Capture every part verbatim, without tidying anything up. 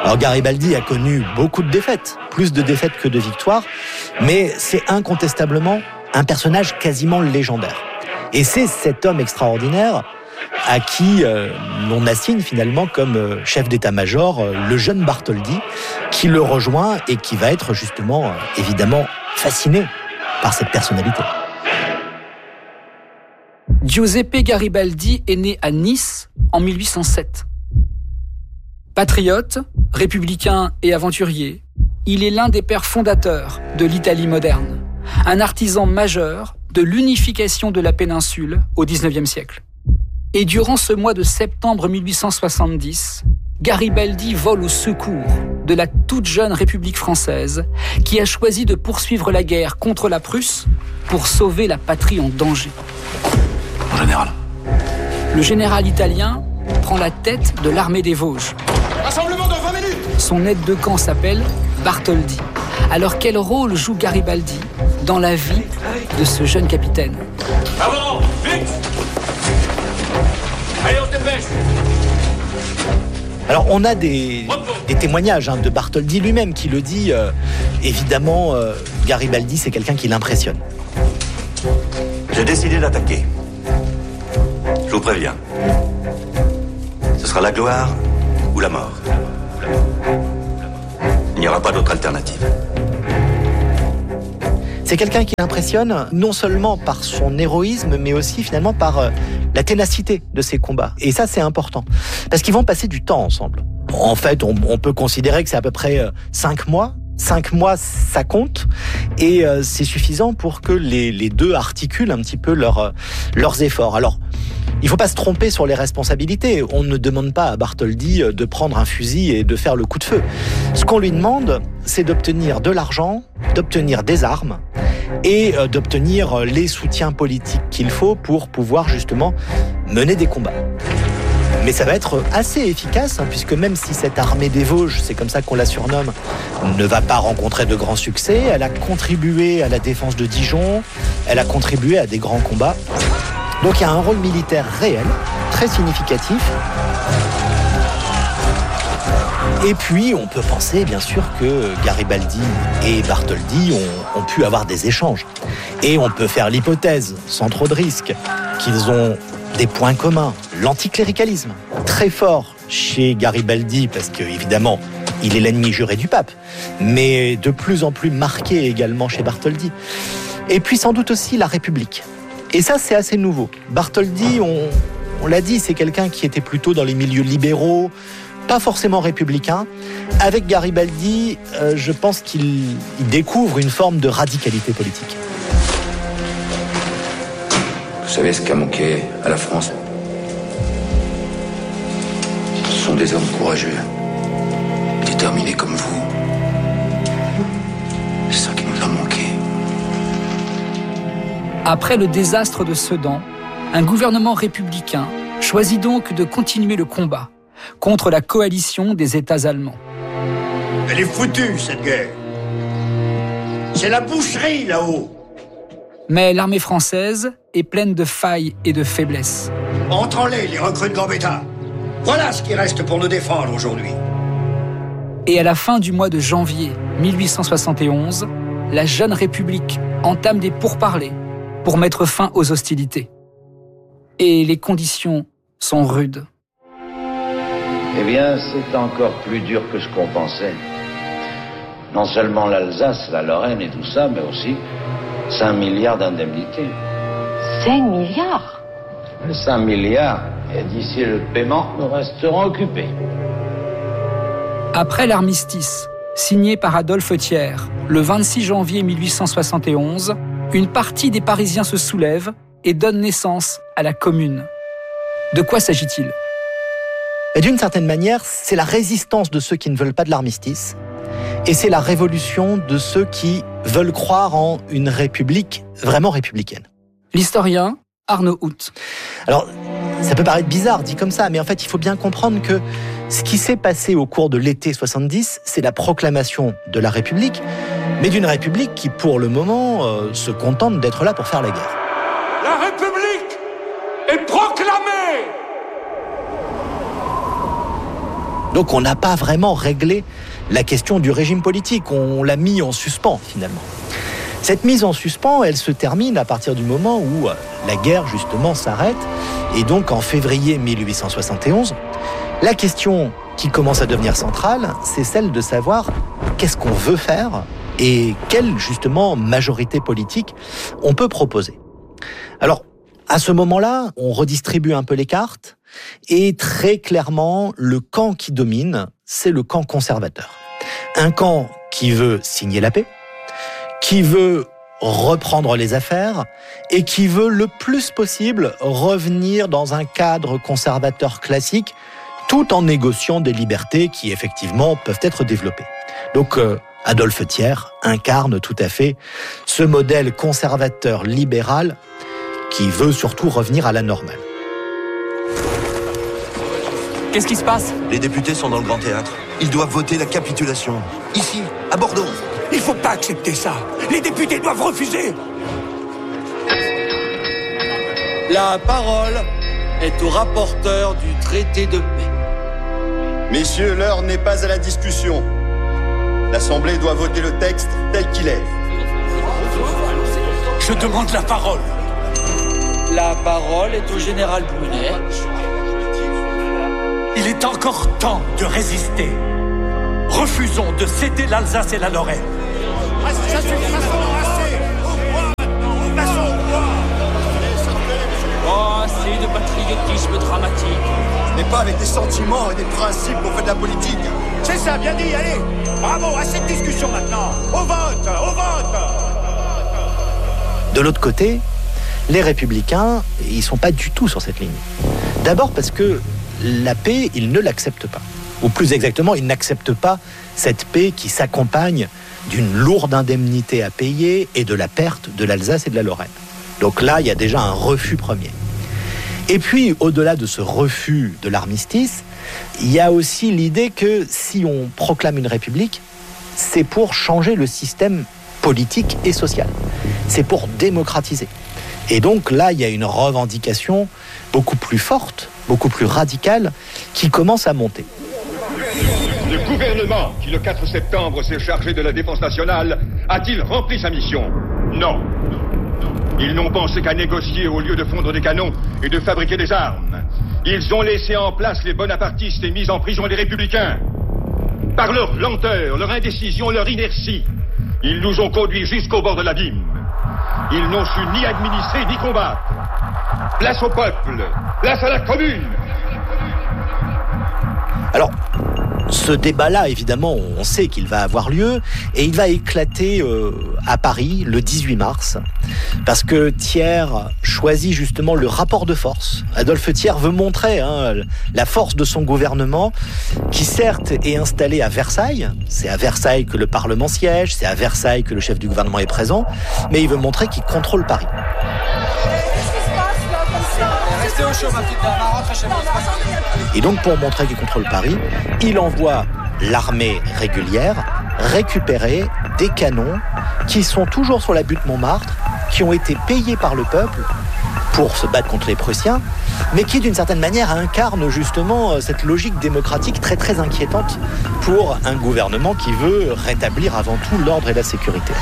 Alors Garibaldi a connu beaucoup de défaites, plus de défaites que de victoires, mais c'est incontestablement un personnage quasiment légendaire. Et c'est cet homme extraordinaire à qui euh, l'on assigne finalement comme euh, chef d'état-major euh, le jeune Bartholdi, qui le rejoint et qui va être justement, euh, évidemment, fasciné par cette personnalité. Giuseppe Garibaldi est né à Nice en mille huit cent sept. Patriote, républicain et aventurier, il est l'un des pères fondateurs de l'Italie moderne, un artisan majeur de l'unification de la péninsule au dix-neuvième siècle. Et durant ce mois de septembre mille huit cent soixante-dix, Garibaldi vole au secours de la toute jeune République française qui a choisi de poursuivre la guerre contre la Prusse pour sauver la patrie en danger. Mon général. Le général italien prend la tête de l'armée des Vosges. Rassemblement dans vingt minutes. Son aide de camp s'appelle Bartholdi. Alors quel rôle joue Garibaldi dans la vie de ce jeune capitaine ? Avant, vite. Allez, on se dépêche. Alors on a des, des témoignages hein, de Bartholdi lui-même qui le dit. Euh, évidemment, euh, Garibaldi, c'est quelqu'un qui l'impressionne. J'ai décidé d'attaquer. Je vous préviens. Ce sera la gloire ou la mort. Il n'y aura pas d'autre alternative. C'est quelqu'un qui l'impressionne non seulement par son héroïsme, mais aussi finalement par euh, la ténacité de ses combats. Et ça, c'est important. Parce qu'ils vont passer du temps ensemble. En fait, on, on peut considérer que c'est à peu près euh, cinq mois. Cinq mois, ça compte. Et euh, c'est suffisant pour que les, les deux articulent un petit peu leur, euh, leurs efforts. Alors, il ne faut pas se tromper sur les responsabilités. On ne demande pas à Bartholdi de prendre un fusil et de faire le coup de feu. Ce qu'on lui demande, c'est d'obtenir de l'argent, d'obtenir des armes et d'obtenir les soutiens politiques qu'il faut pour pouvoir justement mener des combats. Mais ça va être assez efficace, hein, puisque même si cette armée des Vosges, c'est comme ça qu'on la surnomme, ne va pas rencontrer de grands succès, elle a contribué à la défense de Dijon, elle a contribué à des grands combats. Donc il y a un rôle militaire réel, très significatif. Et puis on peut penser bien sûr que Garibaldi et Bartholdi ont, ont pu avoir des échanges. Et on peut faire l'hypothèse, sans trop de risques, qu'ils ont des points communs. L'anticléricalisme, très fort chez Garibaldi, parce que évidemment il est l'ennemi juré du pape, mais de plus en plus marqué également chez Bartholdi. Et puis sans doute aussi la République. Et ça, c'est assez nouveau. Bartholdi, on, on l'a dit, c'est quelqu'un qui était plutôt dans les milieux libéraux, pas forcément républicain. Avec Garibaldi, euh, je pense qu'il il découvre une forme de radicalité politique. Vous savez ce qu'a manqué à la France ? Ce sont des hommes courageux, déterminés comme vous. C'est ça qui nous a manqué. Après le désastre de Sedan, un gouvernement républicain choisit donc de continuer le combat contre la coalition des États allemands. Elle est foutue, cette guerre. C'est la boucherie, là-haut. Mais l'armée française est pleine de failles et de faiblesses. Entrons-les, les recrues de Gambetta. Voilà ce qui reste pour nous défendre aujourd'hui. Et à la fin du mois de janvier mille huit cent soixante et onze, la jeune République entame des pourparlers pour mettre fin aux hostilités. Et les conditions sont rudes. Eh bien, c'est encore plus dur que ce qu'on pensait. Non seulement l'Alsace, la Lorraine et tout ça, mais aussi cinq milliards d'indemnités. cinq milliards ? cinq milliards, et d'ici le paiement, nous resterons occupés. Après l'armistice, signé par Adolphe Thiers, le vingt-six janvier mille huit cent soixante et onze, une partie des Parisiens se soulève et donne naissance à la Commune. De quoi s'agit-il ? Et d'une certaine manière, c'est la résistance de ceux qui ne veulent pas de l'armistice, et c'est la révolution de ceux qui veulent croire en une république vraiment républicaine. L'historien Arnaud Hout. Alors, ça peut paraître bizarre dit comme ça, mais en fait, il faut bien comprendre que ce qui s'est passé au cours de l'été soixante-dix, c'est la proclamation de la République, mais d'une République qui, pour le moment, euh, se contente d'être là pour faire la guerre. La République est proclamée. Donc on n'a pas vraiment réglé la question du régime politique, on l'a mis en suspens finalement. Cette mise en suspens, elle se termine à partir du moment où la guerre justement s'arrête, et donc en février mille huit cent soixante et onze, la question qui commence à devenir centrale, c'est celle de savoir qu'est-ce qu'on veut faire et quelle justement majorité politique on peut proposer. Alors, à ce moment-là, on redistribue un peu les cartes, et très clairement, le camp qui domine, c'est le camp conservateur. Un camp qui veut signer la paix, qui veut reprendre les affaires, et qui veut le plus possible revenir dans un cadre conservateur classique, tout en négociant des libertés qui, effectivement, peuvent être développées. Donc, euh, Adolphe Thiers incarne tout à fait ce modèle conservateur libéral qui veut surtout revenir à la normale. Qu'est-ce qui se passe ? Les députés sont dans le Grand Théâtre. Ils doivent voter la capitulation. Ici, à Bordeaux. Il faut pas accepter ça. Les députés doivent refuser. La parole est au rapporteur du traité de paix. Messieurs, l'heure n'est pas à la discussion. L'Assemblée doit voter le texte tel qu'il est. Je demande la parole. La parole est au général Brunet. Il est encore temps de résister. Refusons de céder l'Alsace et la Lorraine. Ça suffit, assez. Oh, c'est de patriotisme dramatique. Ce n'est pas avec des sentiments et des principes qu'on fait de la politique. C'est ça, bien dit, allez. Bravo, à cette discussion maintenant. Au vote, au vote. De l'autre côté, les Républicains, ils sont pas du tout sur cette ligne. D'abord parce que la paix, ils ne l'acceptent pas. Ou plus exactement, ils n'acceptent pas cette paix qui s'accompagne d'une lourde indemnité à payer et de la perte de l'Alsace et de la Lorraine. Donc là, il y a déjà un refus premier. Et puis, au-delà de ce refus de l'armistice, il y a aussi l'idée que si on proclame une république, c'est pour changer le système politique et social. C'est pour démocratiser. Et donc là, il y a une revendication beaucoup plus forte, beaucoup plus radicale, qui commence à monter. Le gouvernement, qui le quatre septembre s'est chargé de la défense nationale, a-t-il rempli sa mission ? Non. Ils n'ont pensé qu'à négocier au lieu de fondre des canons et de fabriquer des armes. Ils ont laissé en place les bonapartistes et mis en prison les républicains. Par leur lenteur, leur indécision, leur inertie, ils nous ont conduits jusqu'au bord de l'abîme. Ils n'ont su ni administrer ni combattre. Place au peuple, place à la commune. Alors, ce débat-là, évidemment, on sait qu'il va avoir lieu, et il va éclater euh, à Paris le dix-huit mars, parce que Thiers choisit justement le rapport de force. Adolphe Thiers veut montrer hein, la force de son gouvernement, qui certes est installé à Versailles, c'est à Versailles que le Parlement siège, c'est à Versailles que le chef du gouvernement est présent, mais il veut montrer qu'il contrôle Paris. Et donc, pour montrer qu'il contrôle Paris, il envoie l'armée régulière récupérer des canons qui sont toujours sur la butte Montmartre, qui ont été payés par le peuple pour se battre contre les Prussiens, mais qui, d'une certaine manière, incarnent justement cette logique démocratique très très inquiétante pour un gouvernement qui veut rétablir avant tout l'ordre et la sécurité.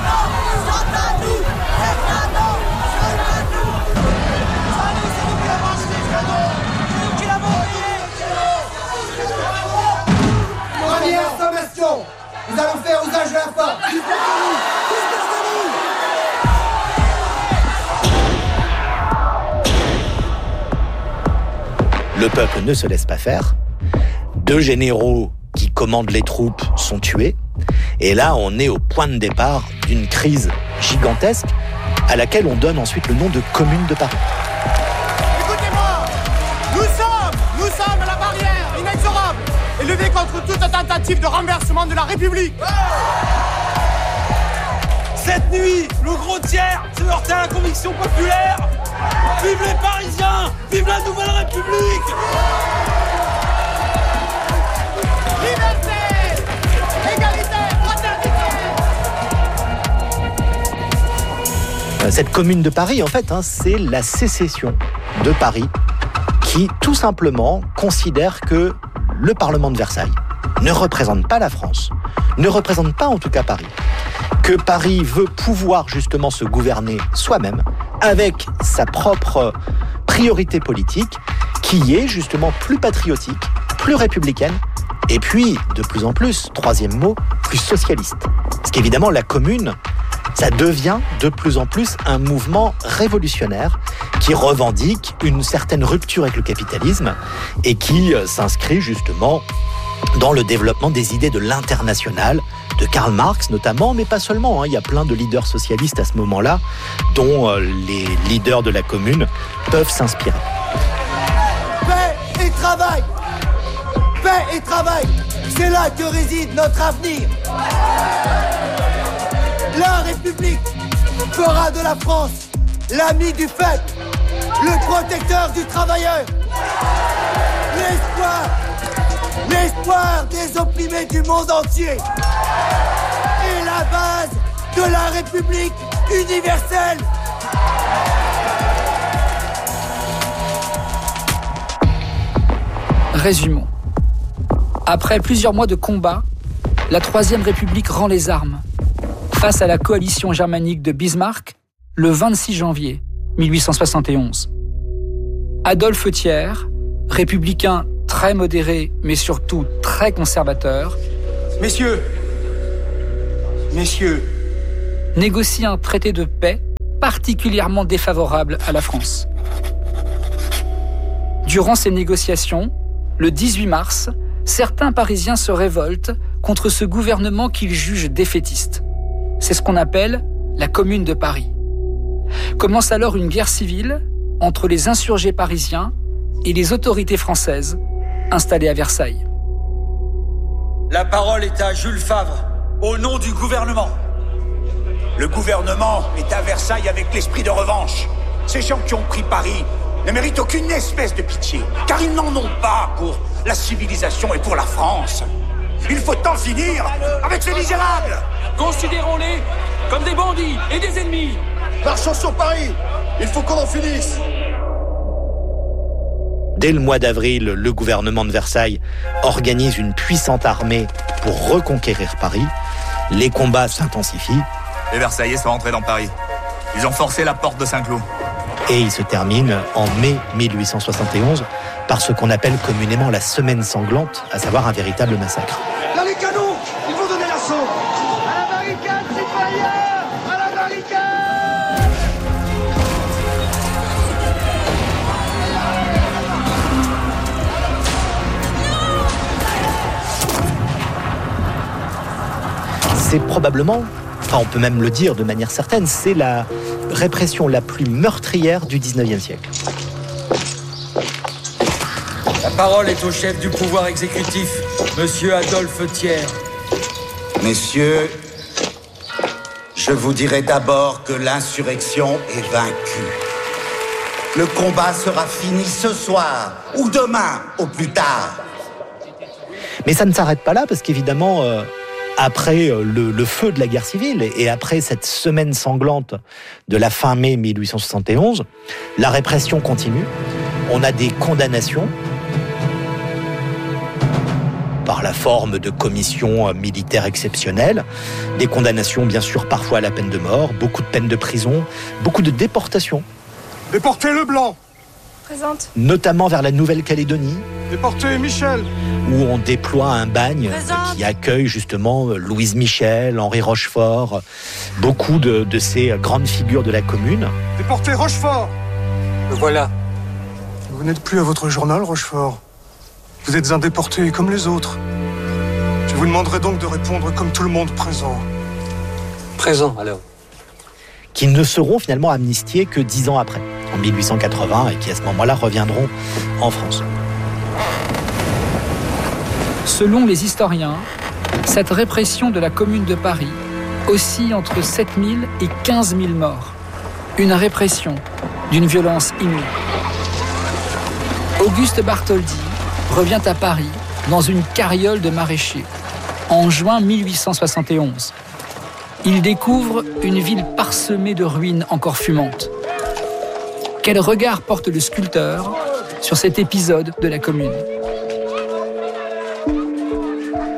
Nous allons faire usage de la force. Le peuple ne se laisse pas faire. Deux généraux qui commandent les troupes sont tués. Et là, on est au point de départ d'une crise gigantesque à laquelle on donne ensuite le nom de Commune de Paris. Écoutez-moi, nous sommes, nous sommes à la barrière inexorable, élevée contre toute tentative de renversement de la République. Cette nuit, le gros tiers se heurte à la conviction populaire. Vive les Parisiens! Vive la Nouvelle République! Liberté! Égalité! Fraternité! Cette Commune de Paris, en fait, hein, c'est la sécession de Paris qui, tout simplement, considère que le Parlement de Versailles ne représente pas la France, ne représente pas en tout cas Paris, que Paris veut pouvoir justement se gouverner soi-même avec sa propre priorité politique qui est justement plus patriotique, plus républicaine et puis, de plus en plus, troisième mot, plus socialiste. Parce qu'évidemment, la commune, ça devient de plus en plus un mouvement révolutionnaire qui revendique une certaine rupture avec le capitalisme et qui s'inscrit justement dans le développement des idées de l'international, de Karl Marx notamment, mais pas seulement. Hein. Il y a plein de leaders socialistes à ce moment-là dont euh, les leaders de la commune peuvent s'inspirer. Paix et travail! Paix et travail! C'est là que réside notre avenir! La République fera de la France l'ami du peuple, le protecteur du travailleur, l'espoir, l'espoir des opprimés du monde entier et la base de la République universelle. Résumons. Après plusieurs mois de combat, la Troisième République rend les armes face à la coalition germanique de Bismarck le vingt-six janvier mille huit cent soixante et onze. Adolphe Thiers, républicain très modéré mais surtout très conservateur, Messieurs, messieurs, négocie un traité de paix particulièrement défavorable à la France. Durant ces négociations, le dix-huit mars, certains Parisiens se révoltent contre ce gouvernement qu'ils jugent défaitiste. C'est ce qu'on appelle la Commune de Paris. Commence alors une guerre civile entre les insurgés parisiens et les autorités françaises installées à Versailles. La parole est à Jules Favre, au nom du gouvernement. Le gouvernement est à Versailles avec l'esprit de revanche. Ces gens qui ont pris Paris ne méritent aucune espèce de pitié, car ils n'en ont pas pour la civilisation et pour la France. Il faut en finir avec ces misérables. Considérons-les comme des bandits et des ennemis. Marchons sur Paris. Il faut qu'on en finisse. Dès le mois d'avril, le gouvernement de Versailles organise une puissante armée pour reconquérir Paris. Les combats s'intensifient. Les Versaillais sont rentrés dans Paris. Ils ont forcé la porte de Saint-Cloud. Et il se termine en mai mille huit cent soixante et onze par ce qu'on appelle communément la semaine sanglante, à savoir un véritable massacre. Là les canons, ils vont donner l'assaut. À la barricade, citoyens! À la barricade! C'est probablement, enfin on peut même le dire de manière certaine, c'est la répression la plus meurtrière du dix-neuvième siècle. La parole est au chef du pouvoir exécutif, Monsieur Adolphe Thiers. Messieurs, je vous dirai d'abord que l'insurrection est vaincue. Le combat sera fini ce soir ou demain au plus tard. Mais ça ne s'arrête pas là parce qu'évidemment, euh, après le, le feu de la guerre civile et après cette semaine sanglante de la fin mai mille huit cent soixante et onze, la répression continue. On a des condamnations par la forme de commissions militaires exceptionnelles, des condamnations bien sûr parfois à la peine de mort, beaucoup de peines de prison, beaucoup de déportations. Déportez le blanc. Présente. Notamment vers la Nouvelle-Calédonie. Déportez Michel. Où on déploie un bagne Présente. Qui accueille justement Louise Michel, Henri Rochefort, beaucoup de, de ces grandes figures de la commune. Déportez Rochefort. Le voilà. Vous n'êtes plus à votre journal, Rochefort. Vous êtes un déporté comme les autres. Je vous demanderai donc de répondre comme tout le monde présent. Présent, alors. Qui ne seront finalement amnistiés que dix ans après, en mille huit cent quatre-vingts, et qui à ce moment-là reviendront en France. Selon les historiens, cette répression de la Commune de Paris oscille entre sept mille et quinze mille morts. Une répression d'une violence inouïe. Auguste Bartholdi revient à Paris dans une carriole de maraîcher en juin mille huit cent soixante et onze. Il découvre une ville parsemée de ruines encore fumantes. Quel regard porte le sculpteur sur cet épisode de la Commune ?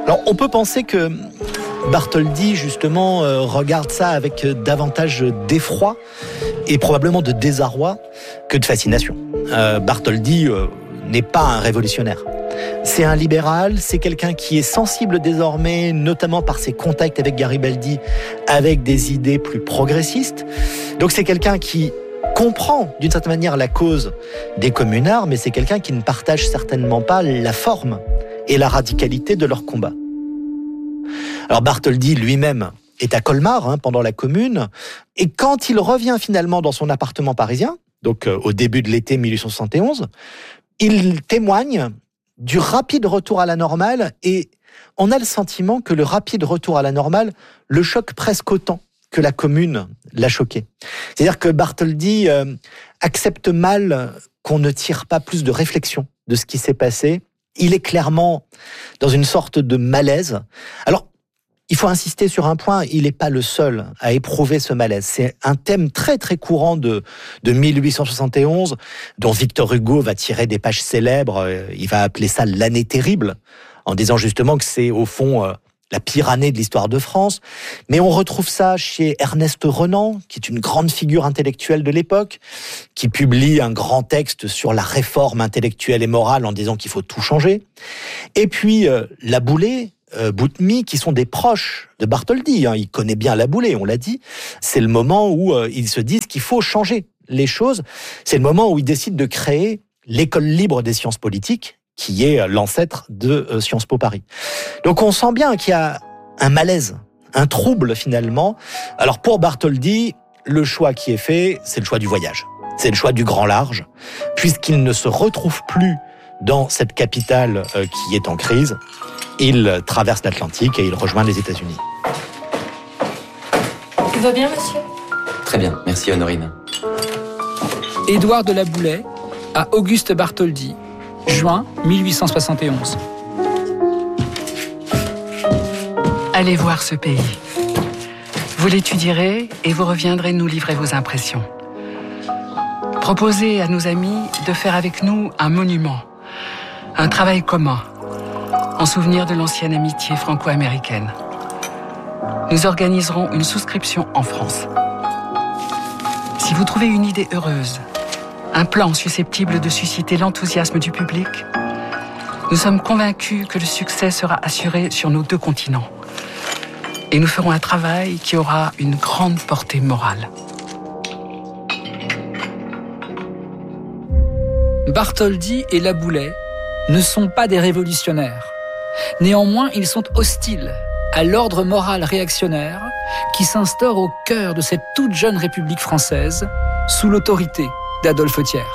Alors, on peut penser que Bartholdi, justement, euh, regarde ça avec davantage d'effroi et probablement de désarroi que de fascination. Euh, Bartholdi euh, n'est pas un révolutionnaire. C'est un libéral, c'est quelqu'un qui est sensible désormais, notamment par ses contacts avec Garibaldi, avec des idées plus progressistes. Donc c'est quelqu'un qui comprend d'une certaine manière la cause des communards, mais c'est quelqu'un qui ne partage certainement pas la forme et la radicalité de leur combat. Alors Bartholdi lui-même est à Colmar hein, pendant la Commune, et quand il revient finalement dans son appartement parisien, donc euh, au début de l'été mille huit cent soixante et onze, il témoigne du rapide retour à la normale, et on a le sentiment que le rapide retour à la normale le choque presque autant que la Commune l'a choqué. C'est-à-dire que Bartholdi euh, accepte mal qu'on ne tire pas plus de réflexion de ce qui s'est passé. Il est clairement dans une sorte de malaise. Alors, il faut insister sur un point, il n'est pas le seul à éprouver ce malaise. C'est un thème très très courant de, de mille huit cent soixante et onze, dont Victor Hugo va tirer des pages célèbres. Il va appeler ça l'année terrible, en disant justement que c'est au fond euh, la pire année de l'histoire de France. Mais on retrouve ça chez Ernest Renan, qui est une grande figure intellectuelle de l'époque, qui publie un grand texte sur la réforme intellectuelle et morale en disant qu'il faut tout changer. Et puis euh, Laboulaye, Euh, Boutmy, qui sont des proches de Bartholdi. Hein. Il connaît bien Laboulaye, on l'a dit. C'est le moment où euh, ils se disent qu'il faut changer les choses. C'est le moment où ils décident de créer l'école libre des sciences politiques, qui est euh, l'ancêtre de euh, Sciences Po Paris. Donc on sent bien qu'il y a un malaise, un trouble finalement. Alors pour Bartholdi, le choix qui est fait, c'est le choix du voyage. C'est le choix du grand large, puisqu'il ne se retrouve plus dans cette capitale euh, qui est en crise. Il traverse l'Atlantique et il rejoint les États-Unis. Tout va bien, monsieur ? Très bien, merci Honorine. Édouard de Laboulaye à Auguste Bartholdi, juin mille huit cent soixante et onze. Allez voir ce pays. Vous l'étudierez et vous reviendrez nous livrer vos impressions. Proposez à nos amis de faire avec nous un monument, un travail commun, en souvenir de l'ancienne amitié franco-américaine. Nous organiserons une souscription en France. Si vous trouvez une idée heureuse, un plan susceptible de susciter l'enthousiasme du public, nous sommes convaincus que le succès sera assuré sur nos deux continents. Et nous ferons un travail qui aura une grande portée morale. Bartholdi et Laboulaye ne sont pas des révolutionnaires. Néanmoins, ils sont hostiles à l'ordre moral réactionnaire qui s'instaure au cœur de cette toute jeune République française sous l'autorité d'Adolphe Thiers.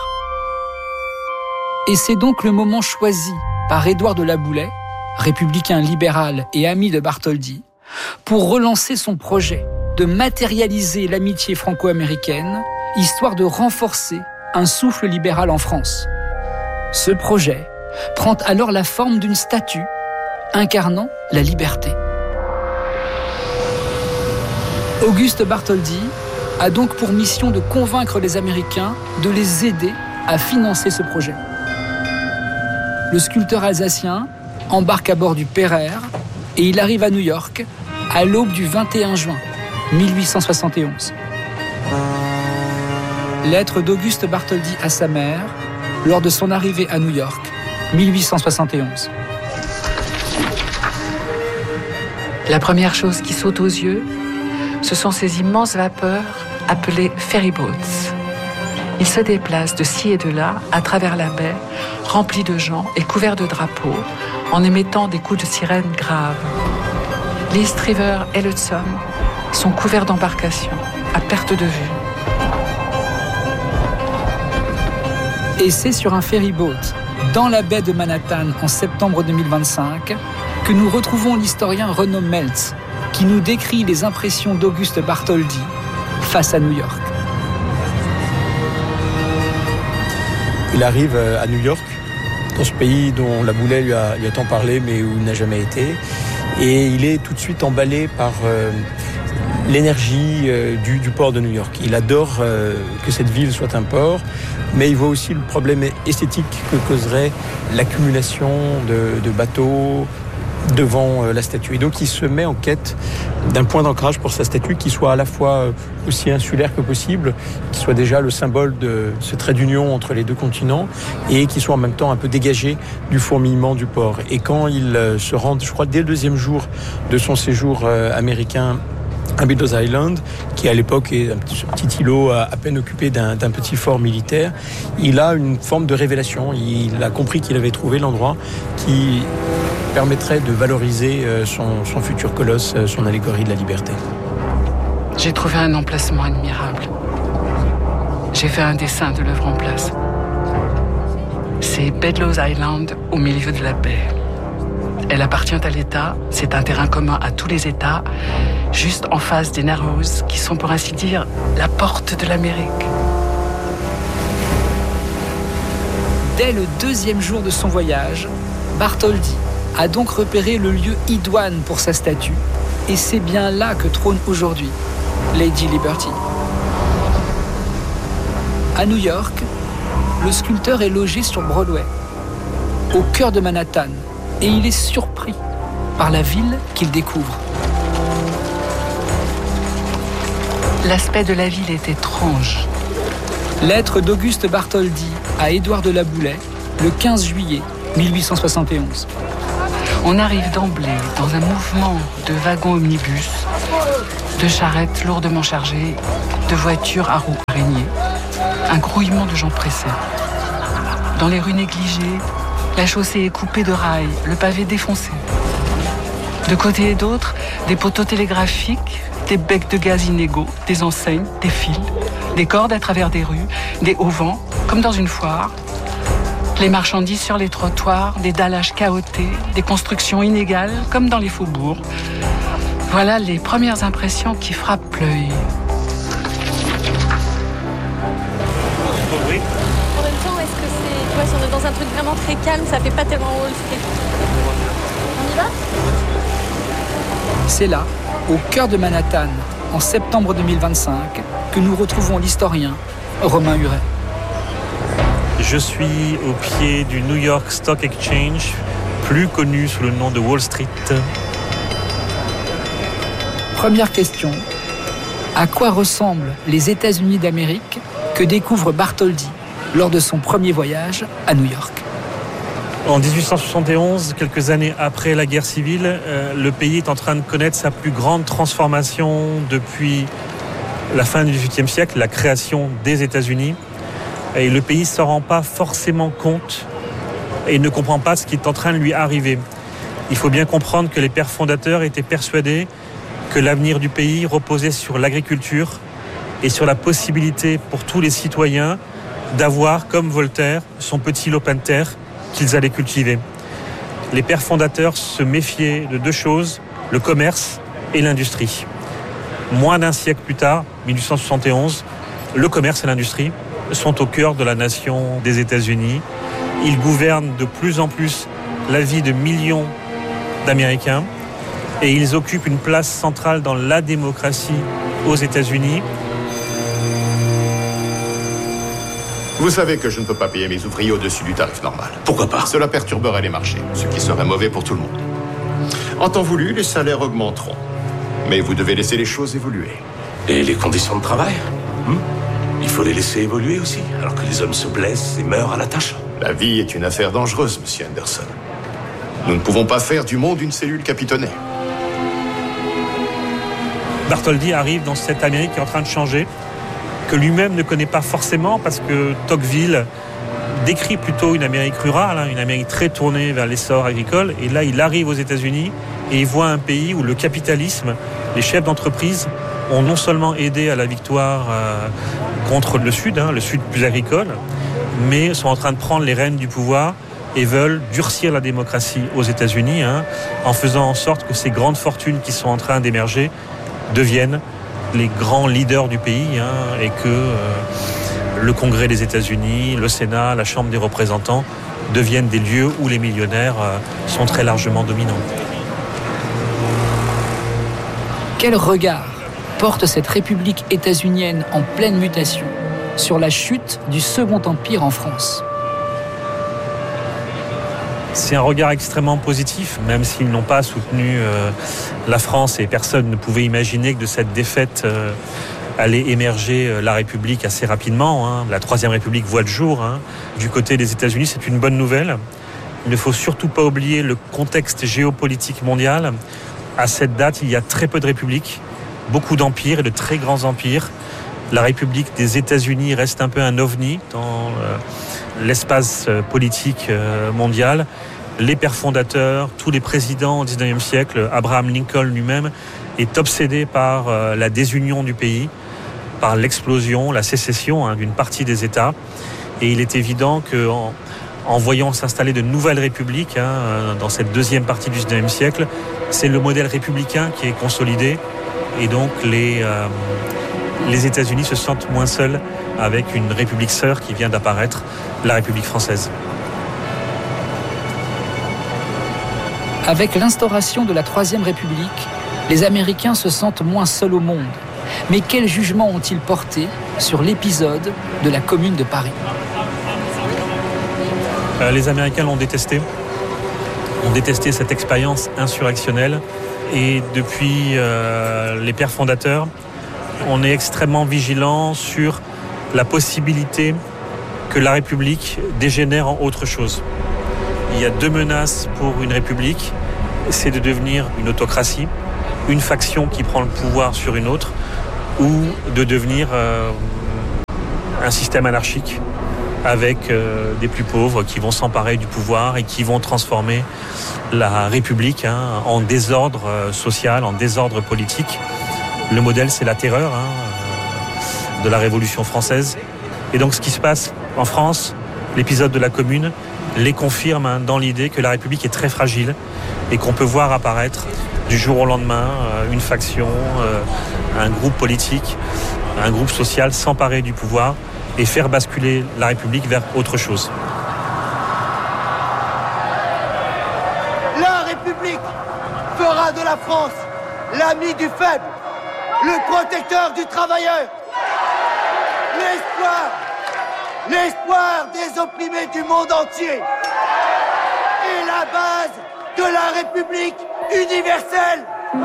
Et c'est donc le moment choisi par Édouard de Laboulaye, républicain libéral et ami de Bartholdi, pour relancer son projet de matérialiser l'amitié franco-américaine, histoire de renforcer un souffle libéral en France. Ce projet prend alors la forme d'une statue incarnant la liberté. Auguste Bartholdi a donc pour mission de convaincre les Américains de les aider à financer ce projet. Le sculpteur alsacien embarque à bord du Pereire et il arrive à New York à l'aube du vingt et un juin mille huit cent soixante et onze. Lettre d'Auguste Bartholdi à sa mère lors de son arrivée à New York, mille huit cent soixante et onze. La première chose qui saute aux yeux, ce sont ces immenses vapeurs appelées ferryboats. Ils se déplacent de ci et de là à travers la baie, remplis de gens et couverts de drapeaux, en émettant des coups de sirène graves. L'East River et l'Hudson sont couverts d'embarcations, à perte de vue. Et c'est sur un ferryboat, dans la baie de Manhattan en septembre deux mille vingt-cinq, que nous retrouvons l'historien Renaud Meltz, qui nous décrit les impressions d'Auguste Bartholdi face à New York. Il arrive à New York, dans ce pays dont Laboulaye lui a, lui a tant parlé, mais où il n'a jamais été. Et il est tout de suite emballé par euh, l'énergie euh, du, du port de New York. Il adore euh, que cette ville soit un port, mais il voit aussi le problème esthétique que causerait l'accumulation de, de bateaux, devant la statue. Et donc il se met en quête d'un point d'ancrage pour sa statue qui soit à la fois aussi insulaire que possible, qui soit déjà le symbole de ce trait d'union entre les deux continents et qui soit en même temps un peu dégagé du fourmillement du port. Et quand il se rend, je crois, dès le deuxième jour de son séjour américain à Beddoes Island, qui à l'époque est un petit, petit îlot à, à peine occupé d'un, d'un petit fort militaire, il a une forme de révélation. Il a compris qu'il avait trouvé l'endroit qui permettrait de valoriser son, son futur colosse, son allégorie de la liberté. J'ai trouvé un emplacement admirable. J'ai fait un dessin de l'œuvre en place. C'est Beddoes Island au milieu de la baie. Elle appartient à l'État, c'est un terrain commun à tous les États, juste en face des Narrows, qui sont pour ainsi dire la porte de l'Amérique. Dès le deuxième jour de son voyage, Bartholdi a donc repéré le lieu idoine pour sa statue, et c'est bien là que trône aujourd'hui Lady Liberty. À New York, le sculpteur est logé sur Broadway, au cœur de Manhattan, et il est surpris par la ville qu'il découvre. L'aspect de la ville est étrange. Lettre d'Auguste Bartholdi à Édouard de La Boulaye, le quinze juillet mille huit cent soixante et onze. On arrive d'emblée dans un mouvement de wagons omnibus, de charrettes lourdement chargées, de voitures à roues araignées, un grouillement de gens pressés. Dans les rues négligées, la chaussée est coupée de rails, le pavé défoncé. De côté et d'autre, des poteaux télégraphiques, des becs de gaz inégaux, des enseignes, des fils, des cordes à travers des rues, des auvents, comme dans une foire. Les marchandises sur les trottoirs, des dallages chaotés, des constructions inégales, comme dans les faubourgs. Voilà les premières impressions qui frappent l'œil. En même temps, est-ce que c'est... Tu vois, si on est dans un truc vraiment très calme, ça fait pas tellement Wall Street. On y va ? C'est là, au cœur de Manhattan, en septembre deux mille vingt-cinq, que nous retrouvons l'historien Romain Huret. Je suis au pied du New York Stock Exchange, plus connu sous le nom de Wall Street. Première question. À quoi ressemblent les États-Unis d'Amérique que découvre Bartholdi lors de son premier voyage à New York ? En dix-huit cent soixante et onze, quelques années après la guerre civile, euh, le pays est en train de connaître sa plus grande transformation depuis la fin du dix-huitième siècle, la création des États-Unis. Et le pays ne s'en rend pas forcément compte et ne comprend pas ce qui est en train de lui arriver. Il faut bien comprendre que les pères fondateurs étaient persuadés que l'avenir du pays reposait sur l'agriculture et sur la possibilité pour tous les citoyens d'avoir, comme Voltaire, son petit lopin de terre qu'ils allaient cultiver. Les pères fondateurs se méfiaient de deux choses, le commerce et l'industrie. Moins d'un siècle plus tard, mille huit cent soixante et onze, le commerce et l'industrie sont au cœur de la nation des États-Unis. Ils gouvernent de plus en plus la vie de millions d'Américains et ils occupent une place centrale dans la démocratie aux États-Unis. Vous savez que je ne peux pas payer mes ouvriers au-dessus du tarif normal. Pourquoi pas ? Cela perturberait les marchés, ce qui serait mauvais pour tout le monde. En temps voulu, les salaires augmenteront. Mais vous devez laisser les choses évoluer. Et les conditions de travail ? hmm Il faut les laisser évoluer aussi, alors que les hommes se blessent et meurent à la tâche. La vie est une affaire dangereuse, monsieur Anderson. Nous ne pouvons pas faire du monde une cellule capitonnée. Bartholdi arrive dans cette Amérique qui est en train de changer, que lui-même ne connaît pas forcément, parce que Tocqueville décrit plutôt une Amérique rurale, hein, une Amérique très tournée vers l'essor agricole. Et là, il arrive aux États-Unis et il voit un pays où le capitalisme, les chefs d'entreprise, ont non seulement aidé à la victoire euh, contre le Sud, hein, le Sud plus agricole, mais sont en train de prendre les rênes du pouvoir et veulent durcir la démocratie aux États-Unis, hein, en faisant en sorte que ces grandes fortunes qui sont en train d'émerger deviennent les grands leaders du pays, hein, et que euh, le Congrès des États-Unis, le Sénat, la Chambre des représentants deviennent des lieux où les millionnaires euh, sont très largement dominants. Quel regard porte cette république états-unienne en pleine mutation sur la chute du Second Empire en France ? C'est un regard extrêmement positif, même s'ils n'ont pas soutenu euh, la France et personne ne pouvait imaginer que de cette défaite euh, allait émerger euh, la République assez rapidement. Hein. La Troisième République voit le jour. Hein. Du côté des États-Unis, c'est une bonne nouvelle. Il ne faut surtout pas oublier le contexte géopolitique mondial. À cette date, il y a très peu de républiques, beaucoup d'empires et de très grands empires. La République des États-Unis reste un peu un ovni dans euh, l'espace politique euh, mondial. Les pères fondateurs, tous les présidents au dix-neuvième siècle, Abraham Lincoln lui-même, est obsédé par euh, la désunion du pays, par l'explosion, la sécession hein, d'une partie des États. Et il est évident qu'en en voyant s'installer de nouvelles républiques hein, dans cette deuxième partie du dix-neuvième siècle, c'est le modèle républicain qui est consolidé. Et donc les, euh, les États-Unis se sentent moins seuls avec une république sœur qui vient d'apparaître, la République française. Avec l'instauration de la Troisième République, les Américains se sentent moins seuls au monde. Mais quel jugement ont-ils porté sur l'épisode de la Commune de Paris ? euh, Les Américains l'ont détesté, ont détesté cette expérience insurrectionnelle. Et depuis euh, les pères fondateurs, on est extrêmement vigilant sur la possibilité que la République dégénère en autre chose. Il y a deux menaces pour une République, c'est de devenir une autocratie, une faction qui prend le pouvoir sur une autre, ou de devenir euh, un système anarchique avec euh, des plus pauvres qui vont s'emparer du pouvoir et qui vont transformer la République hein, en désordre euh, social, en désordre politique. Le modèle, c'est la terreur hein, de la Révolution française. Et donc ce qui se passe en France, l'épisode de la Commune, les confirme hein, dans l'idée que la République est très fragile et qu'on peut voir apparaître du jour au lendemain euh, une faction, euh, un groupe politique, un groupe social s'emparer du pouvoir et faire basculer la République vers autre chose. La République fera de la France l'ami du faible, le protecteur du travailleur, l'espoir, l'espoir des opprimés du monde entier et la base de la République universelle.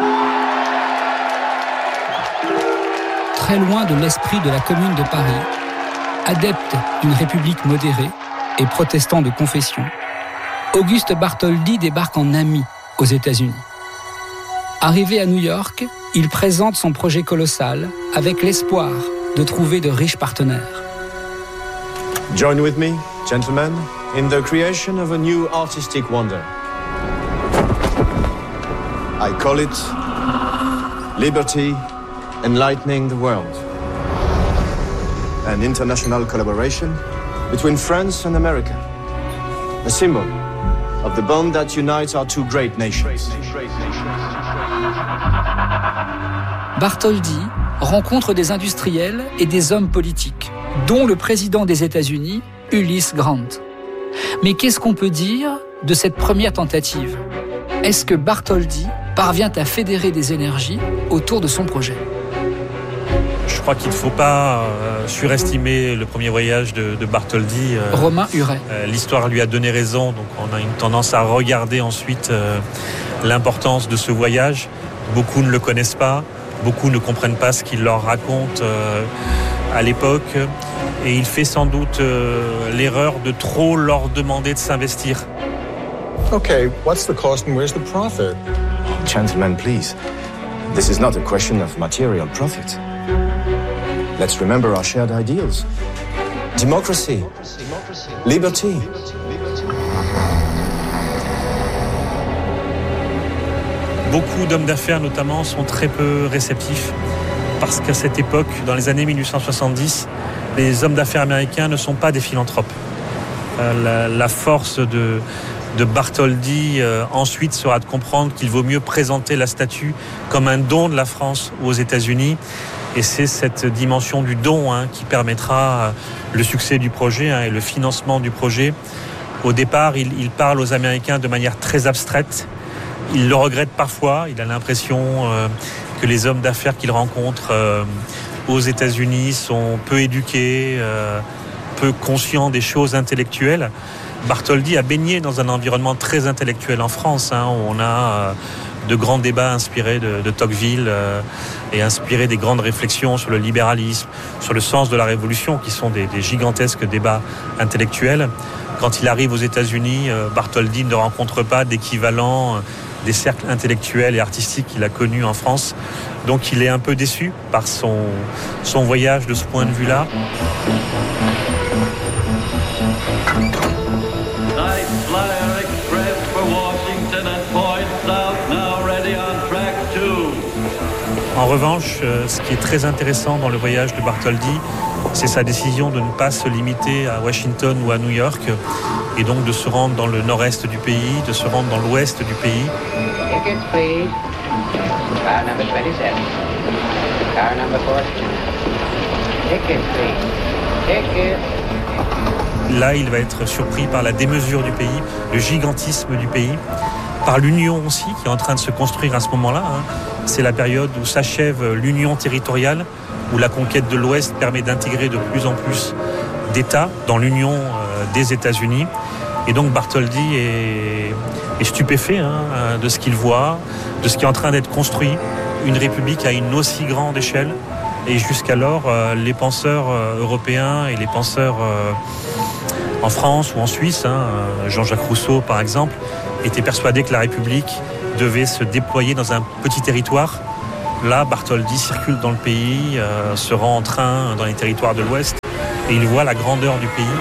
Très loin de l'esprit de la Commune de Paris, adepte d'une République modérée et protestant de confession, Auguste Bartholdi débarque en ami aux États-Unis. Arrivé à New York, il présente son projet colossal avec l'espoir de trouver de riches partenaires. Join with me, gentlemen, in the creation of a new artistic wonder. I call it Liberty Enlightening the World. An international collaboration between France and America. A symbol of the bond that unites our two great nations. Bartholdi rencontre des industriels et des hommes politiques, dont le président des États-Unis, Ulysse Grant. Mais qu'est-ce qu'on peut dire de cette première tentative ? Est-ce que Bartholdi parvient à fédérer des énergies autour de son projet ? Je crois qu'il ne faut pas euh, surestimer le premier voyage de, de Bartholdi. Euh, Romain Huret. Euh, l'histoire lui a donné raison, donc on a une tendance à regarder ensuite euh, l'importance de ce voyage. Beaucoup ne le connaissent pas, beaucoup ne comprennent pas ce qu'il leur raconte euh, à l'époque. Et il fait sans doute euh, l'erreur de trop leur demander de s'investir. Okay, what's the cost and where's the profit? Gentlemen, please. This is not a question of material profit. Let's remember our shared ideals. Democracy. Liberty. Beaucoup d'hommes d'affaires, notamment, sont très peu réceptifs parce qu'à cette époque, dans les années mille huit cent soixante-dix, les hommes d'affaires américains ne sont pas des philanthropes. Euh, la, la force de, de Bartholdi, euh, ensuite, sera de comprendre qu'il vaut mieux présenter la statue comme un don de la France aux États-Unis. Et c'est cette dimension du don hein, qui permettra le succès du projet hein, et le financement du projet. Au départ, il, il parle aux Américains de manière très abstraite. Il le regrette parfois. Il a l'impression euh, que les hommes d'affaires qu'il rencontre euh, aux États-Unis sont peu éduqués, euh, peu conscients des choses intellectuelles. Bartholdi a baigné dans un environnement très intellectuel en France, hein, où on a euh, de grands débats inspirés de, de Tocqueville euh, et inspirés des grandes réflexions sur le libéralisme, sur le sens de la révolution, qui sont des, des gigantesques débats intellectuels. Quand il arrive aux États-Unis, euh, Bartholdi ne rencontre pas d'équivalent euh, des cercles intellectuels et artistiques qu'il a connus en France. Donc il est un peu déçu par son, son voyage de ce point de vue-là. En revanche, ce qui est très intéressant dans le voyage de Bartholdi, c'est sa décision de ne pas se limiter à Washington ou à New York, et donc de se rendre dans le nord-est du pays, de se rendre dans l'ouest du pays. Tickets, please. Car number twenty-seven. Car number fourteen. Tickets, please. Tickets. Là, il va être surpris par la démesure du pays, le gigantisme du pays, par l'union aussi qui est en train de se construire à ce moment-là. Hein. C'est la période où s'achève l'union territoriale, où la conquête de l'Ouest permet d'intégrer de plus en plus d'États dans l'union euh, des États-Unis. Et donc Bartholdi est, est stupéfait hein, de ce qu'il voit, de ce qui est en train d'être construit. Une république à une aussi grande échelle. Et jusqu'alors, euh, les penseurs euh, européens et les penseurs euh, en France ou en Suisse, hein, Jean-Jacques Rousseau par exemple, étaient persuadés que la République devait se déployer dans un petit territoire. Là, Bartholdi circule dans le pays, euh, se rend en train dans les territoires de l'Ouest et il voit la grandeur du pays.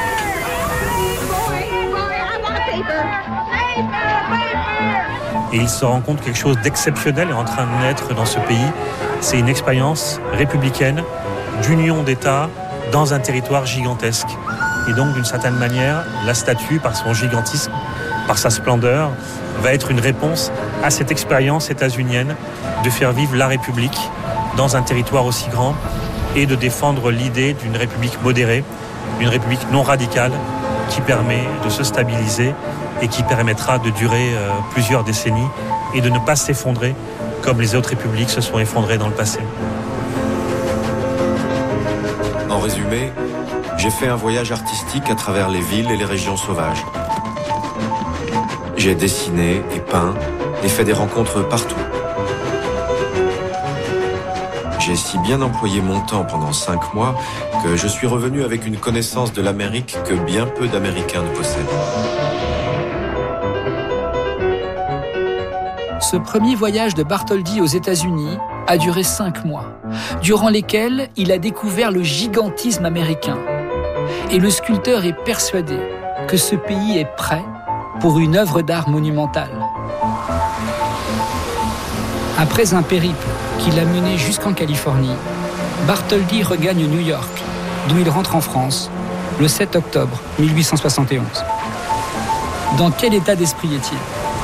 Et il se rend compte que quelque chose d'exceptionnel est en train de naître dans ce pays. C'est une expérience républicaine d'union d'États dans un territoire gigantesque. Et donc, d'une certaine manière, la statue, par son gigantisme, par sa splendeur, va être une réponse à cette expérience états-unienne de faire vivre la République dans un territoire aussi grand et de défendre l'idée d'une République modérée, d'une République non radicale qui permet de se stabiliser et qui permettra de durer euh, plusieurs décennies et de ne pas s'effondrer comme les autres républiques se sont effondrées dans le passé. En résumé, j'ai fait un voyage artistique à travers les villes et les régions sauvages. J'ai dessiné et peint et fait des rencontres partout. J'ai si bien employé mon temps pendant cinq mois que je suis revenu avec une connaissance de l'Amérique que bien peu d'Américains ne possèdent. Ce premier voyage de Bartholdi aux États-Unis a duré cinq mois, durant lesquels il a découvert le gigantisme américain. Et le sculpteur est persuadé que ce pays est prêt pour une œuvre d'art monumentale. Après un périple qui l'a mené jusqu'en Californie, Bartholdi regagne New York, d'où il rentre en France le sept octobre mille huit cent soixante et onze. Dans quel état d'esprit est-il ?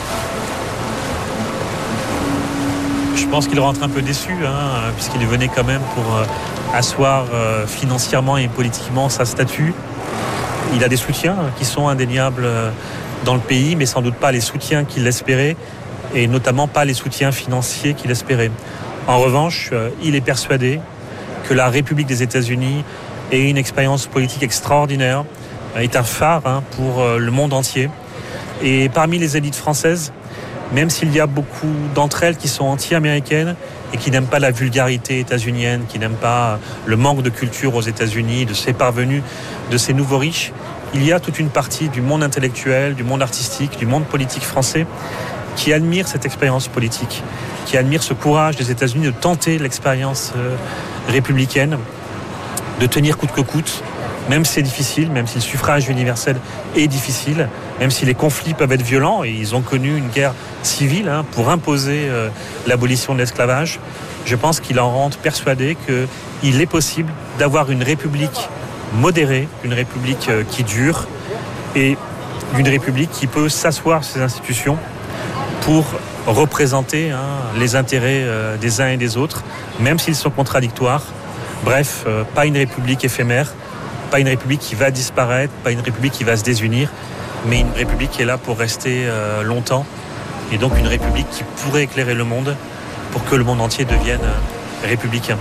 Je pense qu'il rentre un peu déçu, hein, puisqu'il venait quand même pour euh, asseoir euh, financièrement et politiquement sa statue. Il a des soutiens qui sont indéniables euh, dans le pays, mais sans doute pas les soutiens qu'il espérait, et notamment pas les soutiens financiers qu'il espérait. En revanche, euh, il est persuadé que la République des États-Unis est une expérience politique extraordinaire, est un phare hein, pour euh, le monde entier. Et parmi les élites françaises, même s'il y a beaucoup d'entre elles qui sont anti-américaines et qui n'aiment pas la vulgarité états-unienne, qui n'aiment pas le manque de culture aux États-Unis, de ses parvenus, de ces nouveaux riches, il y a toute une partie du monde intellectuel, du monde artistique, du monde politique français qui admire cette expérience politique, qui admire ce courage des États-Unis de tenter l'expérience euh, républicaine, de tenir coûte que coûte, même si c'est difficile, même si le suffrage universel est difficile, même si les conflits peuvent être violents, et ils ont connu une guerre civile hein, pour imposer euh, l'abolition de l'esclavage. Je pense qu'il en rentre persuadé qu'il est possible d'avoir une république modérée, une république euh, qui dure, et une république qui peut s'asseoir sur ses institutions pour représenter hein, les intérêts euh, des uns et des autres, même s'ils sont contradictoires. Bref, euh, pas une république éphémère, pas une république qui va disparaître, pas une république qui va se désunir, mais une république qui est là pour rester euh, longtemps, et donc une république qui pourrait éclairer le monde pour que le monde entier devienne euh, républicain.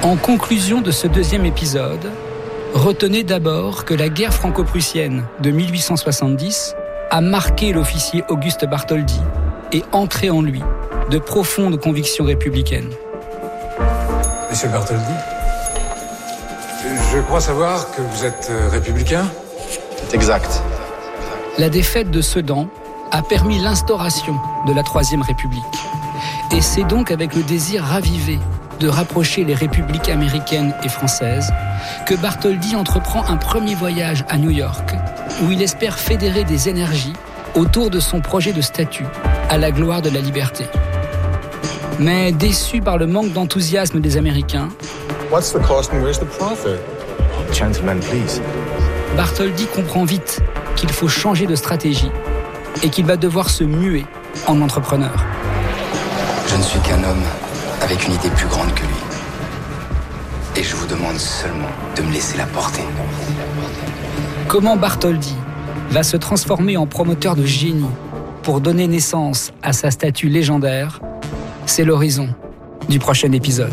En conclusion de ce deuxième épisode, retenez d'abord que la guerre franco-prussienne de mille huit cent soixante-dix a marqué l'officier Auguste Bartholdi et entré en lui de profondes convictions républicaines. Monsieur Bartholdi, je crois savoir que vous êtes républicain ? C'est exact. La défaite de Sedan a permis l'instauration de la Troisième République. Et c'est donc avec le désir ravivé de rapprocher les républiques américaines et françaises que Bartholdi entreprend un premier voyage à New York, où il espère fédérer des énergies autour de son projet de statut à la gloire de la liberté. Mais déçu par le manque d'enthousiasme des Américains, What's the cost and where's the profit? Gentlemen, please. Bartholdi comprend vite qu'il faut changer de stratégie et qu'il va devoir se muer en entrepreneur. Je ne suis qu'un homme avec une idée plus grande que lui. Et je vous demande seulement de me laisser la porter. Comment Bartholdi va se transformer en promoteur de génie pour donner naissance à sa statue légendaire, c'est l'horizon du prochain épisode.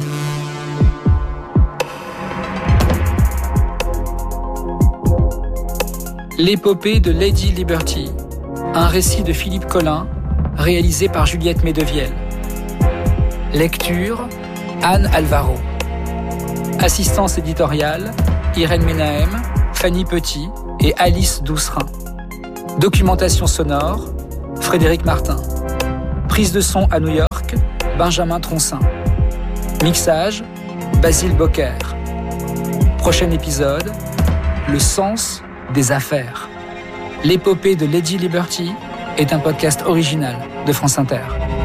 L'épopée de Lady Liberty, un récit de Philippe Collin, réalisé par Juliette Medevielle. Lecture, Anne Alvaro. Assistance éditoriale, Irène Menahem, Fanny Petit et Alice Doucerin. Documentation sonore, Frédéric Martin. Prise de son à New York, Benjamin Troncin. Mixage, Basile Bocquer. Prochain épisode, le sens des affaires. L'épopée de Lady Liberty est un podcast original de France Inter.